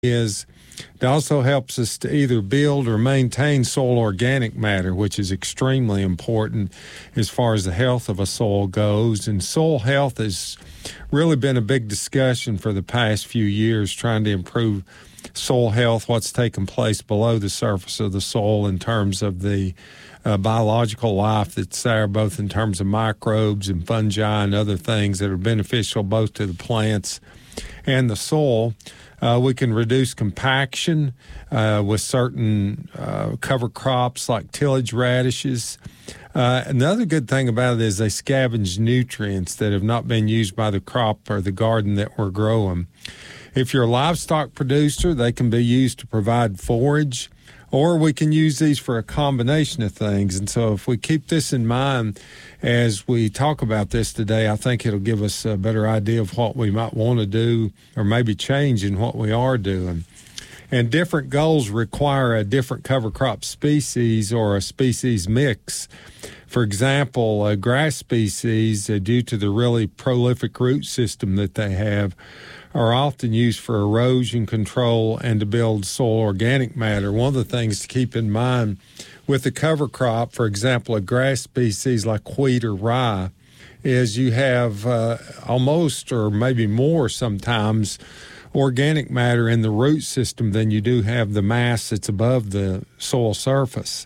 is it also helps us to either build or maintain soil organic matter, which is extremely important as far as the health of a soil goes. And soil health has really been a big discussion for the past few years, trying to improve soil health, what's taking place below the surface of the soil in terms of the biological life that's there, both in terms of microbes and fungi and other things that are beneficial both to the plants and the soil. We can reduce compaction with certain cover crops like tillage radishes. Another good thing about it is they scavenge nutrients that have not been used by the crop or the garden that we're growing. If you're a livestock producer, they can be used to provide forage, or we can use these for a combination of things. And so if we keep this in mind as we talk about this today, I think it'll give us a better idea of what we might want to do or maybe change in what we are doing. And different goals require a different cover crop species or a species mix. For example, grass species, due to the really prolific root system that they have, are often used for erosion control and to build soil organic matter. One of the things to keep in mind with the cover crop, for example, a grass species like wheat or rye, is you have almost or maybe more sometimes organic matter in the root system than you do have the mass that's above the soil surface.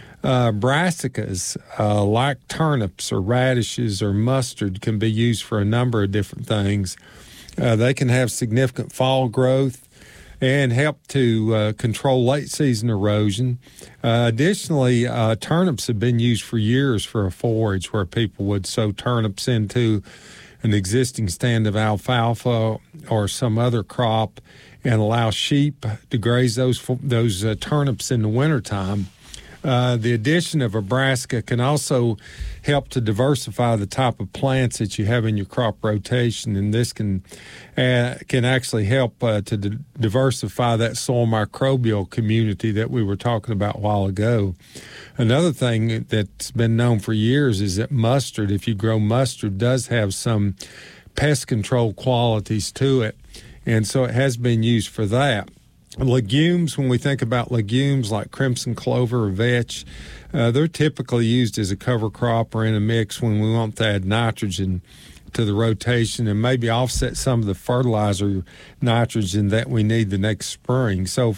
Brassicas, like turnips or radishes or mustard, can be used for a number of different things. They can have significant fall growth and help to control late-season erosion. Additionally, turnips have been used for years for a forage where people would sow turnips into an existing stand of alfalfa or some other crop and allow sheep to graze those turnips in the wintertime. The addition of a brassica can also help to diversify the type of plants that you have in your crop rotation, and this can actually help to diversify that soil microbial community that we were talking about a while ago. Another thing that's been known for years is that mustard, if you grow mustard, does have some pest control qualities to it, and so it has been used for that. Legumes, when we think about legumes like crimson clover or vetch, they're typically used as a cover crop or in a mix when we want to add nitrogen to the rotation and maybe offset some of the fertilizer nitrogen that we need the next spring. So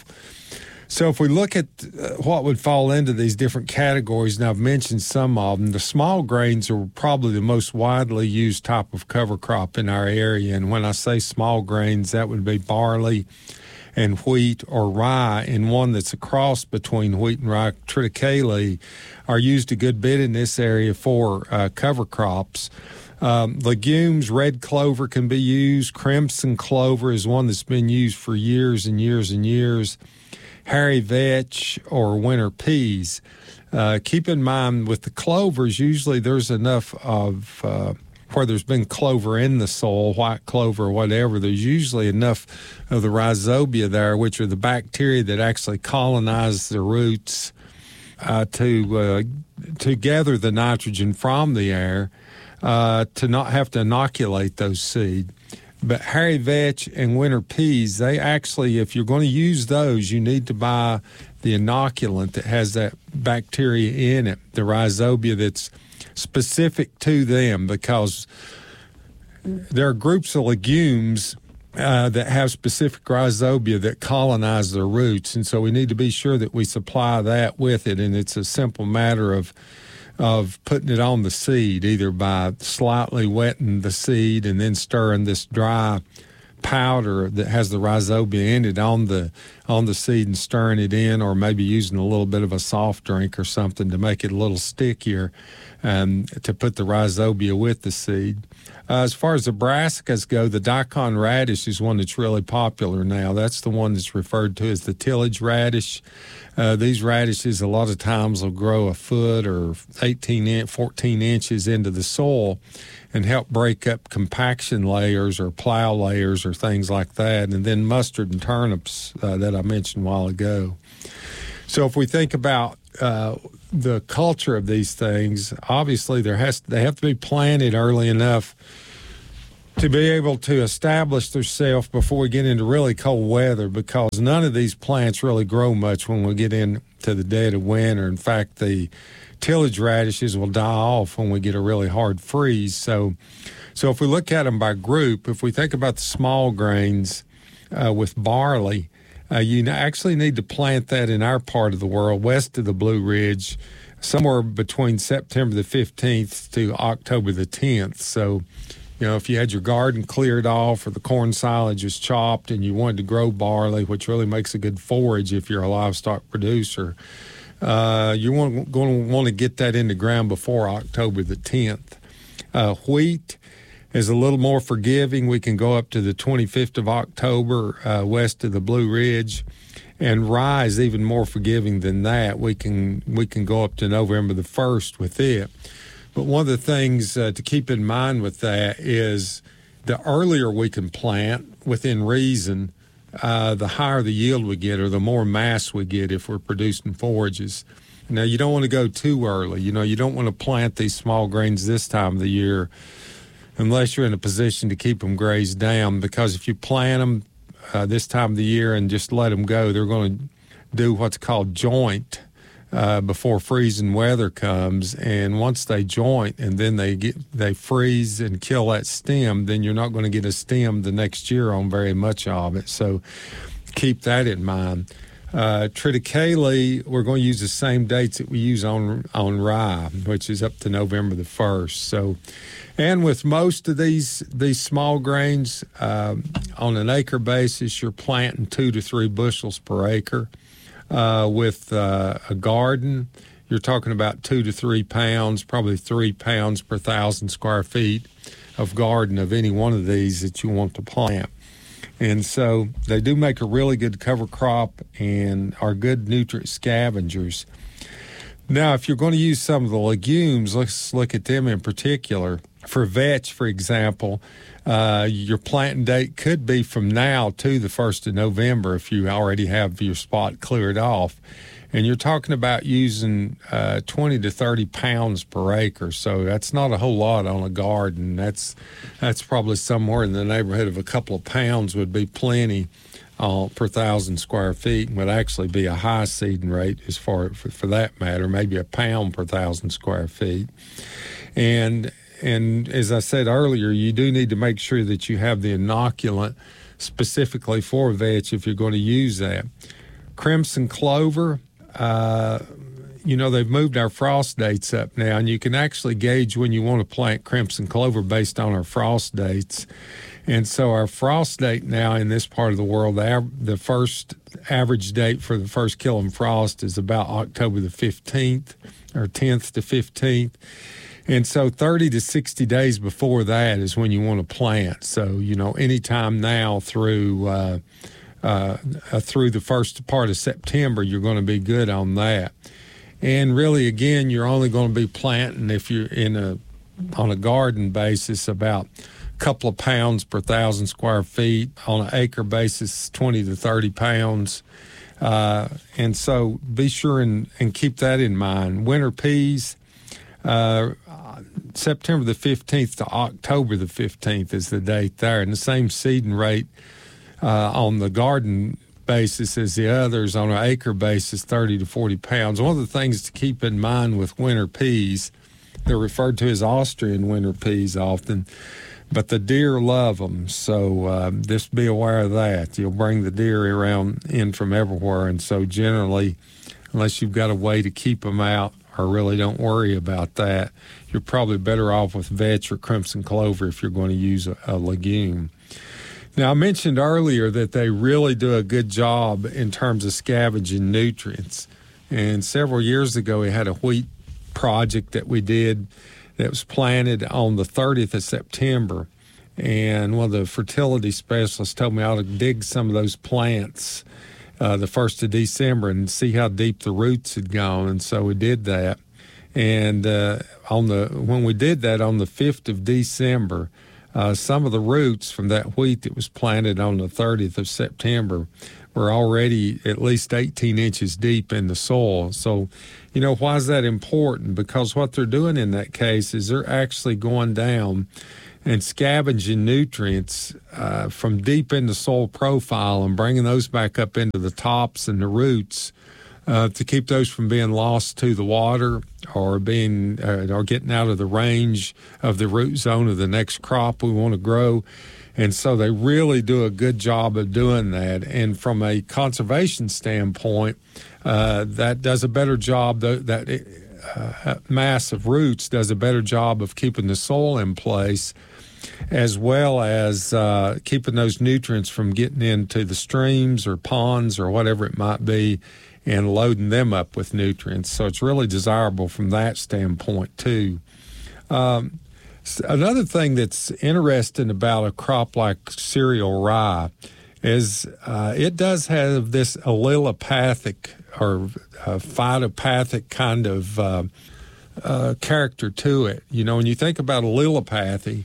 if we look at what would fall into these different categories, and I've mentioned some of them, the small grains are probably the most widely used type of cover crop in our area. And when I say small grains, that would be barley and wheat or rye, and one that's a cross between wheat and rye, triticale, are used a good bit in this area for cover crops. Legumes, red clover can be used. Crimson clover is one that's been used for years and years and years. Hairy vetch or winter peas. Keep in mind with the clovers, usually there's enough of where there's been clover in the soil, white clover or whatever, there's usually enough of the rhizobia there, which are the bacteria that actually colonize the roots to gather the nitrogen from the air to not have to inoculate those seed. But hairy vetch and winter peas, they actually, if you're going to use those, you need to buy the inoculant that has that bacteria in it, the rhizobia that's specific to them, because there are groups of legumes that have specific rhizobia that colonize their roots, and so we need to be sure that we supply that with it, and it's a simple matter of putting it on the seed, either by slightly wetting the seed and then stirring this dry powder that has the rhizobia in it on the seed and stirring it in, or maybe using a little bit of a soft drink or something to make it a little stickier, to put the rhizobia with the seed. As far as the brassicas go, the daikon radish is one that's really popular now. That's the one that's referred to as the tillage radish. These radishes a lot of times will grow a foot or 14 inches into the soil and help break up compaction layers or plow layers or things like that, and then mustard and turnips that I mentioned a while ago. So if we think about the culture of these things, obviously they have to be planted early enough to be able to establish themselves before we get into really cold weather, because none of these plants really grow much when we get into the dead of winter. In fact, the tillage radishes will die off when we get a really hard freeze. So if we look at them by group, if we think about the small grains with barley, you actually need to plant that in our part of the world, west of the Blue Ridge, somewhere between September the 15th to October the 10th. So, if you had your garden cleared off or the corn silage is chopped and you wanted to grow barley, which really makes a good forage if you're a livestock producer, you're going to want to get that in the ground before October the 10th. Wheat is a little more forgiving. We can go up to the 25th of October west of the Blue Ridge. And rye is even more forgiving than that. We can go up to November the 1st with it. But one of the things to keep in mind with that is the earlier we can plant within reason, the higher the yield we get or the more mass we get if we're producing forages. Now, you don't want to go too early. You don't want to plant these small grains this time of the year unless you're in a position to keep them grazed down, because if you plant them this time of the year and just let them go, they're going to do what's called joint before freezing weather comes, and once they joint and then they freeze and kill that stem, then you're not going to get a stem the next year on very much of it. So keep that in mind. Triticale, we're going to use the same dates that we use on rye, which is up to November the 1st. So, and with most of these small grains, on an acre basis, you're planting 2 to 3 bushels per acre. With a garden, you're talking about 2 to 3 pounds, probably 3 pounds per 1,000 square feet of garden of any one of these that you want to plant. And so they do make a really good cover crop and are good nutrient scavengers. Now, if you're going to use some of the legumes, let's look at them in particular. For vetch, for example, your planting date could be from now to the 1st of November if you already have your spot cleared off. And you're talking about using 20 to 30 pounds per acre. So that's not a whole lot on a garden. That's probably somewhere in the neighborhood of a couple of pounds would be plenty per 1,000 square feet, and would actually be a high seeding rate as far for that matter, maybe a pound per 1,000 square feet. And as I said earlier, you do need to make sure that you have the inoculant specifically for vetch if you're going to use that. Crimson clover, they've moved our frost dates up now, and you can actually gauge when you want to plant crimson clover based on our frost dates. And so our frost date now in this part of the world, the first average date for the first killing frost is about October the 15th or 10th to 15th. And so 30 to 60 days before that is when you want to plant. So, anytime now through the first part of September, you're going to be good on that. And really, again, you're only going to be planting if you're on a garden basis about a couple of pounds per 1,000 square feet. On an acre basis, 20 to 30 pounds. And so be sure and keep that in mind. Winter peas, September the 15th to October the 15th is the date there. And the same seeding rate on the garden basis as the others. On an acre basis, 30 to 40 pounds. One of the things to keep in mind with winter peas, they're referred to as Austrian winter peas often, but the deer love them. So just be aware of that. You'll bring the deer in from everywhere. And so generally, unless you've got a way to keep them out, or really don't worry about that, you're probably better off with vetch or crimson clover if you're going to use a legume. Now, I mentioned earlier that they really do a good job in terms of scavenging nutrients. And several years ago, we had a wheat project that we did that was planted on the 30th of September. And one of the fertility specialists told me I ought to dig some of those plants the 1st of December and see how deep the roots had gone. And so we did that. And when we did that on the 5th of December, some of the roots from that wheat that was planted on the 30th of September were already at least 18 inches deep in the soil. So, why is that important? Because what they're doing in that case is they're actually going down and scavenging nutrients from deep in the soil profile and bringing those back up into the tops and the roots to keep those from being lost to the water or being or getting out of the range of the root zone of the next crop we want to grow. And so they really do a good job of doing that. And from a conservation standpoint, that does a better job. That mass of roots does a better job of keeping the soil in place, as well as keeping those nutrients from getting into the streams or ponds or whatever it might be and loading them up with nutrients. So it's really desirable from that standpoint too. Another thing that's interesting about a crop like cereal rye is it does have this allelopathic or phytopathic kind of character to it. You know, when you think about allelopathy,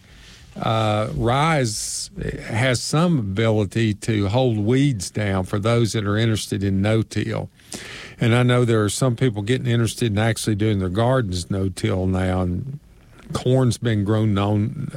rye has some ability to hold weeds down for those that are interested in no-till. And I know there are some people getting interested in actually doing their gardens no-till now, and corn's been grown on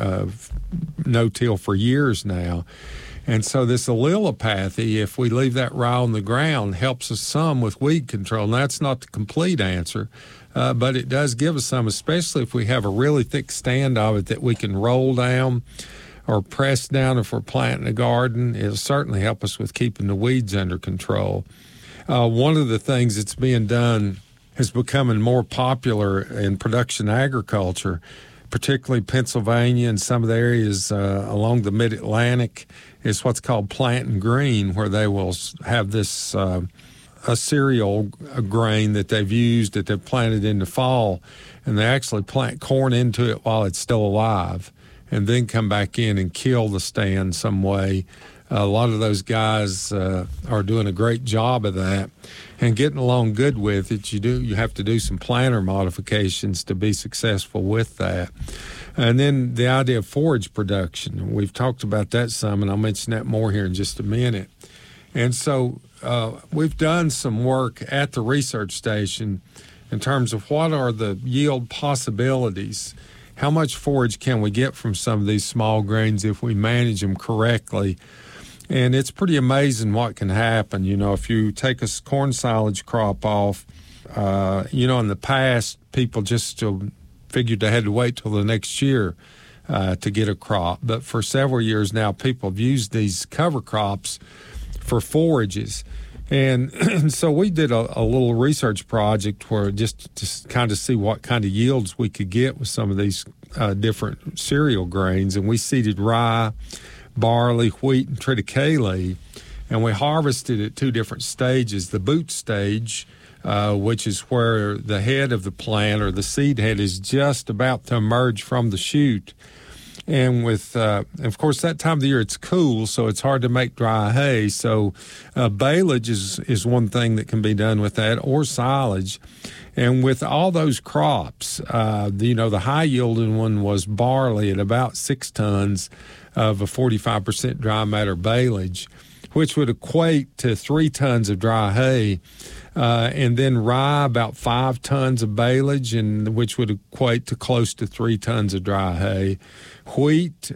no-till for years now. And so this allelopathy, if we leave that rye on the ground, helps us some with weed control. And that's not the complete answer, but it does give us some, especially if we have a really thick stand of it that we can roll down or press down if we're planting a garden. It'll certainly help us with keeping the weeds under control. One of the things that's being done is becoming more popular in production agriculture, particularly Pennsylvania and some of the areas along the mid-Atlantic, is what's called planting green, where they will have this a cereal grain that they've used, that they've planted in the fall, and they actually plant corn into it while it's still alive and then come back in and kill the stand some way. A lot of those guys are doing a great job of that and getting along good with it. You have to do some planter modifications to be successful with that. And then the idea of forage production. We've talked about that some, and I'll mention that more here in just a minute. And so we've done some work at the research station in terms of what are the yield possibilities. How much forage can we get from some of these small grains if we manage them correctly? And it's pretty amazing what can happen. You know, if you take a corn silage crop off, in the past, people just figured they had to wait till the next year to get a crop. But for several years now, people have used these cover crops for forages. And so we did a little research project where just to kind of see what kind of yields we could get with some of these different cereal grains. And we seeded rye, barley, wheat, and triticale, and we harvested at two different stages. The boot stage, which is where the head of the plant or the seed head is just about to emerge from the shoot. And with, of course, that time of the year it's cool, so it's hard to make dry hay. So baleage is one thing that can be done with that, or silage. And with all those crops, the high-yielding one was barley at about 6 tons of a 45% dry matter baleage, which would equate to 3 tons of dry hay. And then rye, about 5 tons of baleage, and which would equate to close to 3 tons of dry hay. Wheat,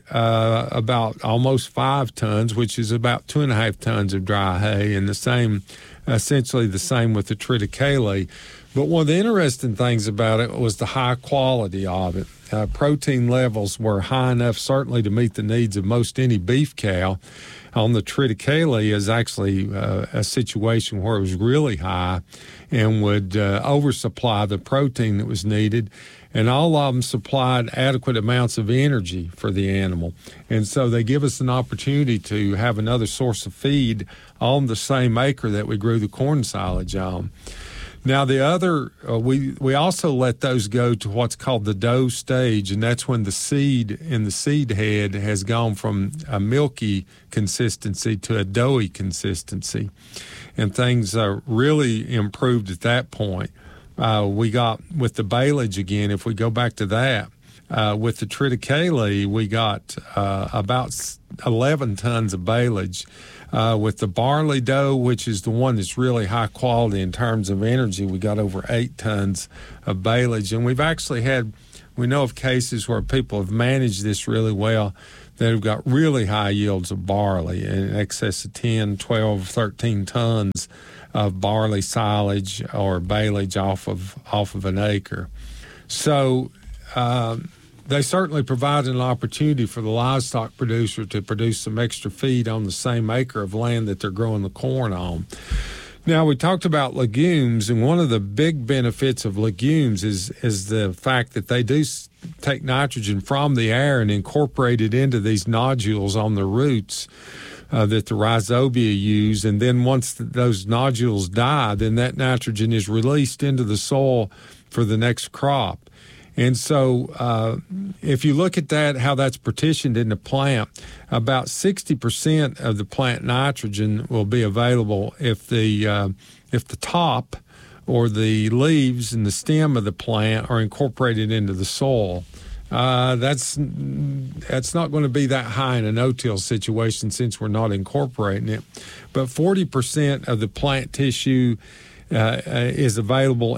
about almost 5 tons, which is about 2.5 tons of dry hay, and essentially the same with the triticale. But one of the interesting things about it was the high quality of it. Protein levels were high enough certainly to meet the needs of most any beef cow. On the triticale is actually a situation where it was really high and would oversupply the protein that was needed. And all of them supplied adequate amounts of energy for the animal. And so they give us an opportunity to have another source of feed on the same acre that we grew the corn silage on. Now, the other, we also let those go to what's called the dough stage, and that's when the seed in the seed head has gone from a milky consistency to a doughy consistency. And things really improved at that point. We got, with the baleage again, if we go back to that, with the triticale, we got about 11 tons of baleage. With the barley dough, which is the one that's really high quality in terms of energy, we got over 8 tons of baleage. And we've actually had We know of cases where people have managed this really well that have got really high yields of barley, in excess of 10, 12, 13 tons of barley silage or baleage off of an acre. So they certainly provide an opportunity for the livestock producer to produce some extra feed on the same acre of land that they're growing the corn on. Now, we talked about legumes, and one of the big benefits of legumes is the fact that they do take nitrogen from the air and incorporate it into these nodules on the roots that the rhizobia use. And then once those nodules die, then that nitrogen is released into the soil for the next crop. And so if you look at that, how that's partitioned in the plant, about 60% of the plant nitrogen will be available if the top or the leaves and the stem of the plant are incorporated into the soil. That's not going to be that high in a no-till situation since we're not incorporating it. But 40% of the plant tissue is available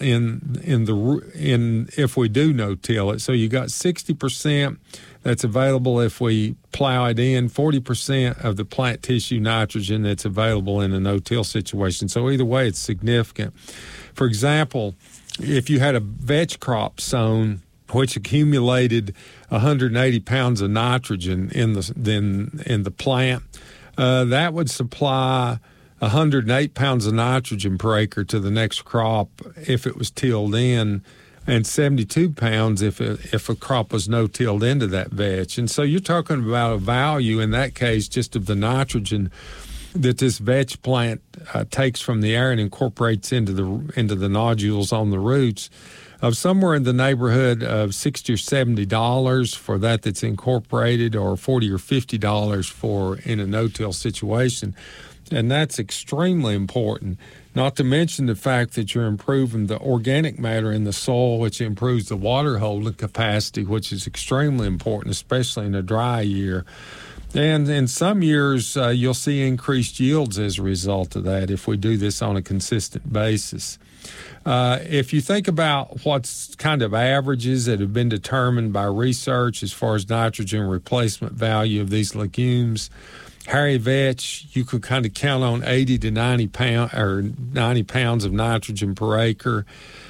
in if we do no-till it. So you got 60% that's available if we plow it in, 40% of the plant tissue nitrogen that's available in a no-till situation. So either way, it's significant. For example, if you had a veg crop sown which accumulated 180 pounds of nitrogen in the plant, that would supply 108 pounds of nitrogen per acre to the next crop if it was tilled in, and 72 pounds if a crop was no-tilled into that veg. And so you're talking about a value in that case just of the nitrogen that this veg plant takes from the air and incorporates into the nodules on the roots of somewhere in the neighborhood of $60 or $70 for that's incorporated, or $40 or $50 for in a no-till situation. And that's extremely important, not to mention the fact that you're improving the organic matter in the soil, which improves the water holding capacity, which is extremely important, especially in a dry year. And in some years, you'll see increased yields as a result of that if we do this on a consistent basis. If you think about what's kind of averages that have been determined by research as far as nitrogen replacement value of these legumes, hairy vetch, you could kind of count on 80 to 90 pounds of nitrogen per acre.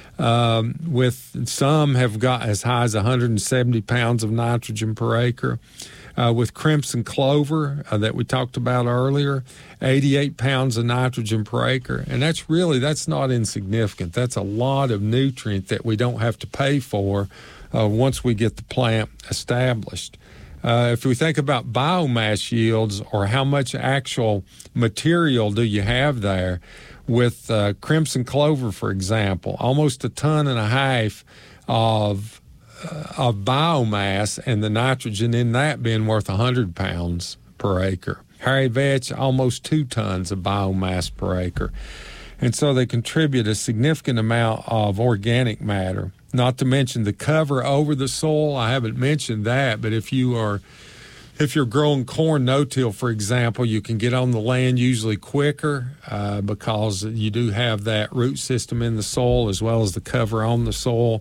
With some have got as high as 170 pounds of nitrogen per acre. With crimson clover that we talked about earlier, 88 pounds of nitrogen per acre. And that's not insignificant. That's a lot of nutrient that we don't have to pay for once we get the plant established. If we think about biomass yields, or how much actual material do you have there, with crimson clover, for example, almost 1.5 tons of biomass, and the nitrogen in that being worth 100 pounds per acre. Hairy vetch, almost 2 tons of biomass per acre. And so they contribute a significant amount of organic matter. Not to mention the cover over the soil. I haven't mentioned that, but if you're growing corn no-till, for example, you can get on the land usually quicker because you do have that root system in the soil as well as the cover on the soil.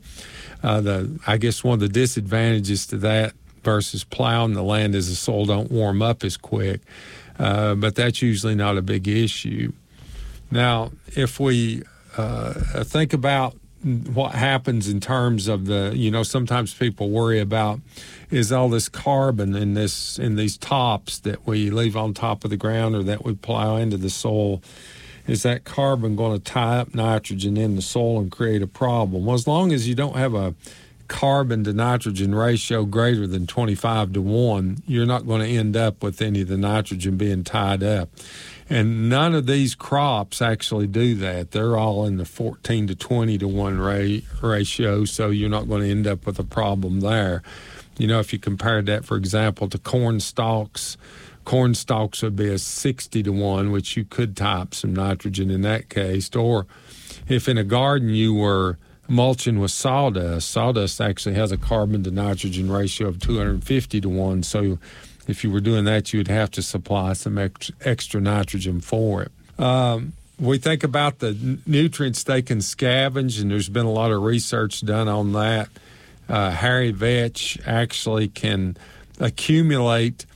I guess one of the disadvantages to that versus plowing the land is the soil don't warm up as quick, but that's usually not a big issue. Now, if we think about what happens in terms of sometimes people worry about is all this carbon in these tops that we leave on top of the ground or that we plow into the soil. Is that carbon going to tie up nitrogen in the soil and create a problem? Well, as long as you don't have a carbon to nitrogen ratio greater than 25-1, you're not going to end up with any of the nitrogen being tied up. And none of these crops actually do that. They're all in the 14 to 20-1 ratio, so you're not going to end up with a problem there. If you compared that, for example, to corn stalks would be a 60-1, which you could tie up some nitrogen in that case. Or if in a garden you were mulching with sawdust actually has a carbon to nitrogen ratio of 250-1, so if you were doing that, you would have to supply some extra nitrogen for it. We think about the nutrients they can scavenge, and there's been a lot of research done on that. hairy vetch actually can accumulate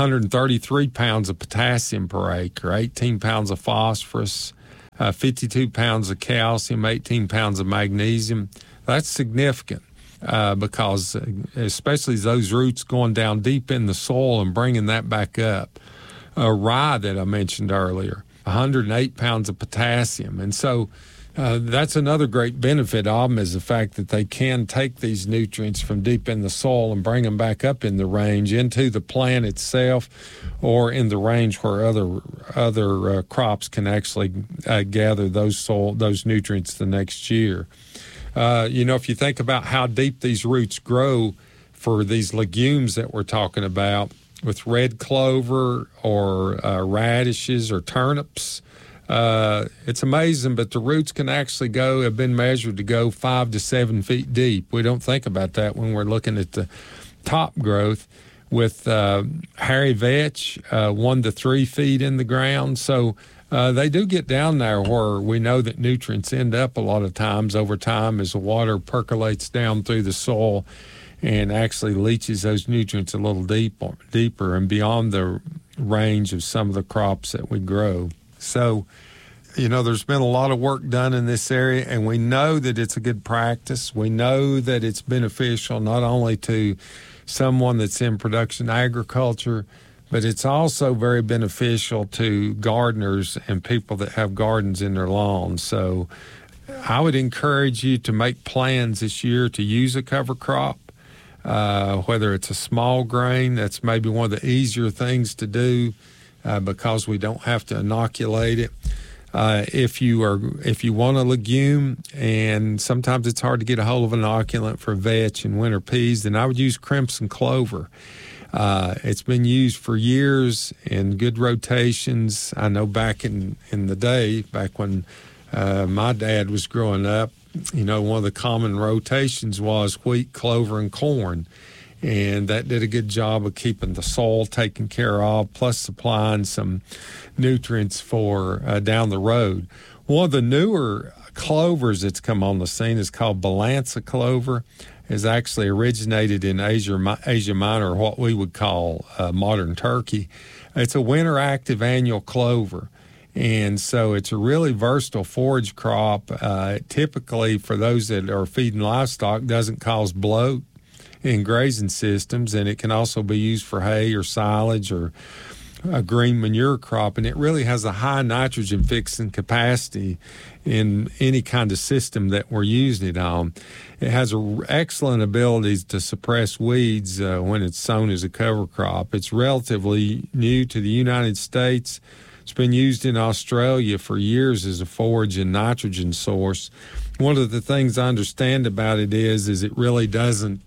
133 pounds of potassium per acre, 18 pounds of phosphorus, 52 pounds of calcium, 18 pounds of magnesium. That's significant because especially those roots going down deep in the soil and bringing that back up. Rye that I mentioned earlier, 108 pounds of potassium. And so that's another great benefit of them is the fact that they can take these nutrients from deep in the soil and bring them back up in the range into the plant itself or in the range where other crops can actually gather those nutrients the next year. If you think about how deep these roots grow for these legumes that we're talking about with red clover or radishes or turnips, it's amazing, but the roots can actually have been measured to go 5 to 7 feet deep. We don't think about that when we're looking at the top growth. With hairy vetch, 1 to 3 feet in the ground. So they do get down there where we know that nutrients end up a lot of times over time as the water percolates down through the soil and actually leaches those nutrients a little deeper and beyond the range of some of the crops that we grow. So, there's been a lot of work done in this area, and we know that it's a good practice. We know that it's beneficial not only to someone that's in production agriculture, but it's also very beneficial to gardeners and people that have gardens in their lawns. So I would encourage you to make plans this year to use a cover crop, whether it's a small grain. That's maybe one of the easier things to do because we don't have to inoculate it. If you want a legume, and sometimes it's hard to get a hold of an inoculant for vetch and winter peas, then I would use crimson clover. It's been used for years in good rotations. I know back in the day, back when my dad was growing up, one of the common rotations was wheat, clover, and corn. And that did a good job of keeping the soil taken care of, plus supplying some nutrients for down the road. One of the newer clovers that's come on the scene is called Balanza clover. It's actually originated in Asia Minor, what we would call modern Turkey. It's a winter-active annual clover. And so it's a really versatile forage crop. Typically, for those that are feeding livestock, doesn't cause bloat in grazing systems, and it can also be used for hay or silage or a green manure crop, and it really has a high nitrogen fixing capacity in any kind of system that we're using it on. It has excellent abilities to suppress weeds when it's sown as a cover crop. It's relatively new to the United States. It's been used in Australia for years as a forage and nitrogen source. One of the things I understand about it is it really doesn't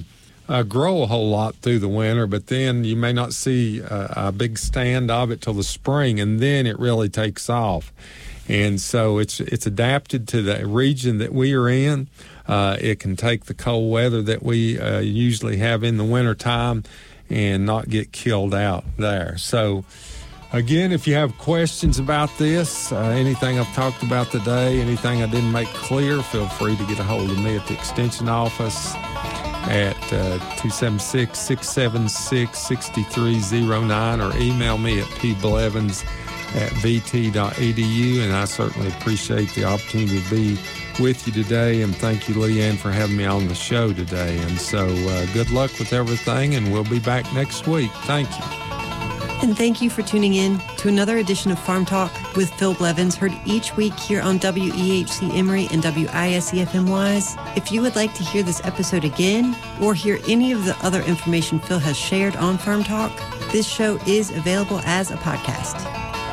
grow a whole lot through the winter, but then you may not see a big stand of it till the spring, and then it really takes off. And so it's adapted to the region that we are in. It can take the cold weather that we usually have in the wintertime and not get killed out there. So again, if you have questions about this, anything I've talked about today, anything I didn't make clear, feel free to get a hold of me at the Extension office at 276-676-6309 or email me at pblevins@vt.edu. And I certainly appreciate the opportunity to be with you today. And thank you, Leanne, for having me on the show today. And so good luck with everything, and we'll be back next week. Thank you. And thank you for tuning in to another edition of Farm Talk with Phil Blevins, heard each week here on WEHC Emory and WISC-FM Wise. If you would like to hear this episode again or hear any of the other information Phil has shared on Farm Talk, this show is available as a podcast.